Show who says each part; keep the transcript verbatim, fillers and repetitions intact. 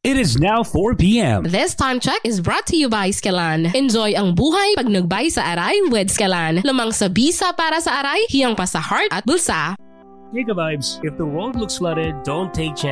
Speaker 1: It is now four p.m.
Speaker 2: This time check is brought to you by Skelan. Enjoy ang buhay pag nagbay sa aray with Skelan. Lamang sa bisa para sa aray, hiyang pa sa heart at bulsa.
Speaker 1: Giga Vibes, if the road looks flooded, don't take chances.